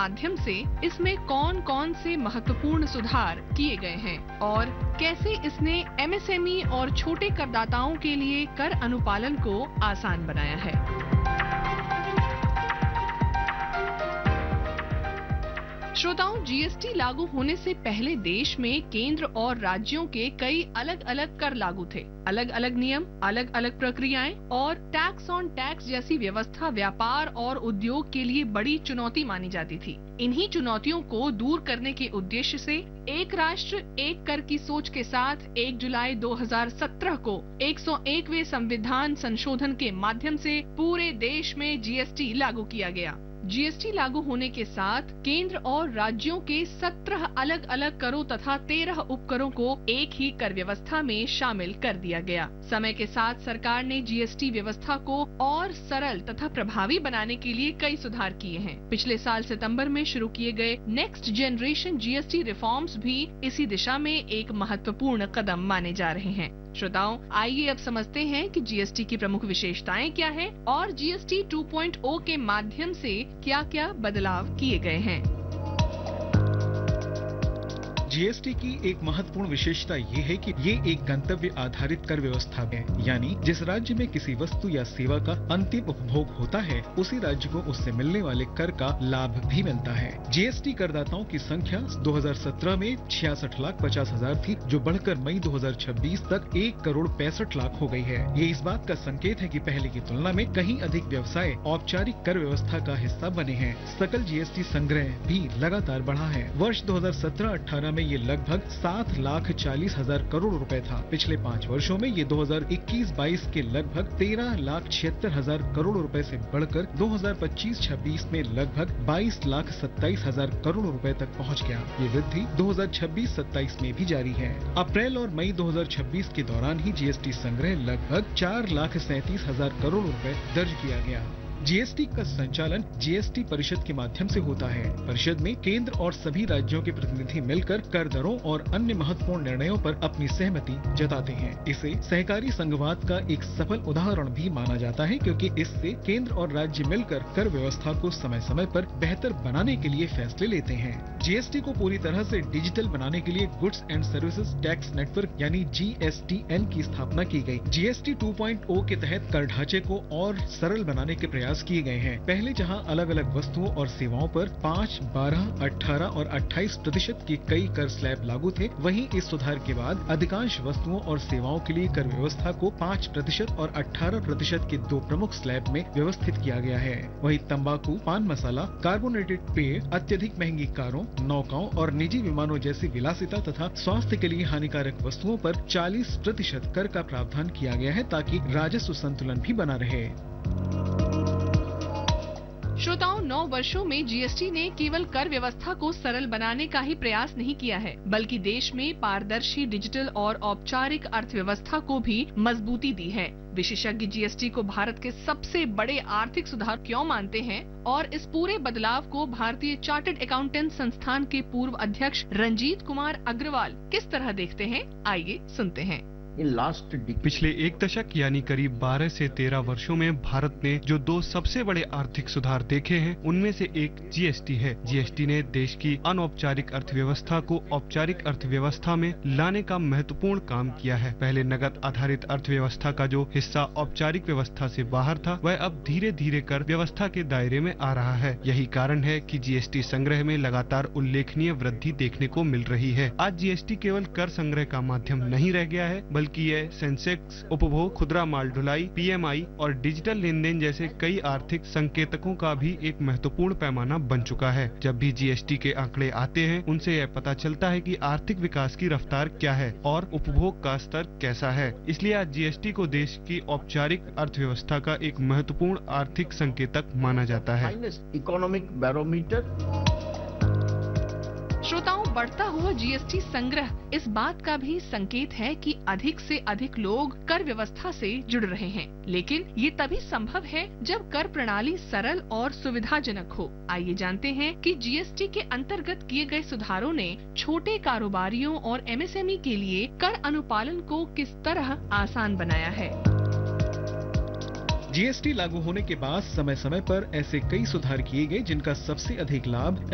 माध्यम से इसमें कौन कौन से महत्वपूर्ण सुधार किए गए हैं और कैसे इसने एमएसएमई और छोटे करदाताओं के लिए कर अनुपालन को आसान बनाया है। श्रोताओं, जीएसटी लागू होने से पहले देश में केंद्र और राज्यों के कई अलग अलग कर लागू थे। अलग अलग नियम, अलग अलग प्रक्रियाएं और टैक्स ऑन टैक्स जैसी व्यवस्था व्यापार और उद्योग के लिए बड़ी चुनौती मानी जाती थी। इन्हीं चुनौतियों को दूर करने के उद्देश्य से एक राष्ट्र एक कर की सोच के साथ 1 जुलाई 2017 को 101वें संविधान संशोधन के माध्यम से पूरे देश में जीएसटी लागू किया गया। जीएसटी लागू होने के साथ केंद्र और राज्यों के 17 अलग अलग करों तथा 13 उपकरों को एक ही कर व्यवस्था में शामिल कर दिया गया। समय के साथ सरकार ने जीएसटी व्यवस्था को और सरल तथा प्रभावी बनाने के लिए कई सुधार किए हैं। पिछले साल सितंबर में शुरू किए गए नेक्स्ट जनरेशन जीएसटी रिफॉर्म्स भी इसी दिशा में एक महत्वपूर्ण कदम माने जा रहे हैं। श्रोताओं, आइए अब समझते हैं कि जीएसटी की प्रमुख विशेषताएं क्या हैं और जीएसटी 2.0 के माध्यम से क्या-क्या बदलाव किए गए हैं। जीएसटी की एक महत्वपूर्ण विशेषता ये है कि ये एक गंतव्य आधारित कर व्यवस्था है, यानी जिस राज्य में किसी वस्तु या सेवा का अंतिम उपभोग होता है उसी राज्य को उससे मिलने वाले कर का लाभ भी मिलता है। जीएसटी करदाताओं की संख्या 2017 में 66,50,000 थी, जो बढ़कर मई 2026 तक 1,65,00,000 हो गई है। ये इस बात का संकेत है कि पहले की तुलना में कहीं अधिक व्यवसाय औपचारिक कर व्यवस्था का हिस्सा बने हैं। सकल जीएसटी संग्रह भी लगातार बढ़ा है। वर्ष 2017-18 में ये लगभग 7,40,000 करोड़ रुपए था। पिछले 5 वर्षों में ये 2021-22 के लगभग 13,76,000 करोड़ रुपए से बढ़कर 2025-26 में लगभग 22,27,000 करोड़ रुपए तक पहुंच गया। ये वृद्धि 2026-27 में भी जारी है। अप्रैल और मई 2026 के दौरान ही जीएसटी संग्रह लगभग 4,37,000 करोड़ रुपए दर्ज किया गया। जीएसटी का संचालन जीएसटी परिषद के माध्यम से होता है। परिषद में केंद्र और सभी राज्यों के प्रतिनिधि मिलकर कर दरों और अन्य महत्वपूर्ण निर्णयों पर अपनी सहमति जताते हैं। इसे सहकारी संघवाद का एक सफल उदाहरण भी माना जाता है, क्योंकि इससे केंद्र और राज्य मिलकर कर व्यवस्था को समय समय पर बेहतर बनाने के लिए फैसले लेते हैं। जीएसटी को पूरी तरह से डिजिटल बनाने के लिए goods and services tax network यानी GSTN की स्थापना की गई। जीएसटी 2.0 के तहत कर ढांचे को और सरल बनाने के प्रयास किए गए हैं। पहले जहां अलग अलग वस्तुओं और सेवाओं पर 5, 12, 18 और 28% के कई कर स्लैब लागू थे, वहीं इस सुधार के बाद अधिकांश वस्तुओं और सेवाओं के लिए कर व्यवस्था को 5% और 18% के 2 प्रमुख स्लैब में व्यवस्थित किया गया है। वहीं तंबाकू, पान मसाला, कार्बोनेटेड पेय, अत्यधिक महंगी कारों, नौकाओं और निजी विमानों जैसी विलासिता तथा स्वास्थ्य के लिए हानिकारक वस्तुओं पर 40% कर का प्रावधान किया गया है, ताकि राजस्व संतुलन भी बना रहे। श्रोताओं, 9 वर्षों में जीएसटी ने केवल कर व्यवस्था को सरल बनाने का ही प्रयास नहीं किया है, बल्कि देश में पारदर्शी, डिजिटल और औपचारिक अर्थव्यवस्था को भी मजबूती दी है। विशेषज्ञ जीएसटी को भारत के सबसे बड़े आर्थिक सुधार क्यों मानते हैं और इस पूरे बदलाव को भारतीय चार्टर्ड अकाउंटेंट संस्थान के पूर्व अध्यक्ष रंजीत कुमार अग्रवाल किस तरह देखते हैं, आइए सुनते हैं। पिछले 1 दशक यानी करीब 12 से 13 वर्षों में भारत ने जो 2 सबसे बड़े आर्थिक सुधार देखे हैं, उनमें से एक जीएसटी है। जीएसटी ने देश की अनौपचारिक अर्थव्यवस्था को औपचारिक अर्थव्यवस्था में लाने का महत्वपूर्ण काम किया है। पहले नकद आधारित अर्थव्यवस्था का जो हिस्सा औपचारिक व्यवस्था से बाहर था, वह अब धीरे धीरे कर व्यवस्था के दायरे में आ रहा है। यही कारण है कि जीएसटी संग्रह में लगातार उल्लेखनीय वृद्धि देखने को मिल रही है। आज जीएसटी केवल कर संग्रह का माध्यम नहीं रह गया है, बल्कि यह सेंसेक्स, उपभोग, खुदरा माल ढुलाई, पीएमआई और डिजिटल लेन देन जैसे कई आर्थिक संकेतकों का भी एक महत्वपूर्ण पैमाना बन चुका है। जब भी जीएसटी के आंकड़े आते हैं, उनसे यह पता चलता है कि आर्थिक विकास की रफ्तार क्या है और उपभोग का स्तर कैसा है। इसलिए आज जीएसटी को देश की औपचारिक अर्थव्यवस्था का एक महत्वपूर्ण आर्थिक संकेतक माना जाता है। Economic barometer. श्रोताओं, बढ़ता हुआ जीएसटी संग्रह इस बात का भी संकेत है कि अधिक से अधिक लोग कर व्यवस्था से जुड़ रहे हैं, लेकिन ये तभी संभव है जब कर प्रणाली सरल और सुविधाजनक हो। आइए जानते हैं कि जीएसटी के अंतर्गत किए गए सुधारों ने छोटे कारोबारियों और एमएसएमई के लिए कर अनुपालन को किस तरह आसान बनाया है। जीएसटी लागू होने के बाद समय समय पर ऐसे कई सुधार किए गए जिनका सबसे अधिक लाभ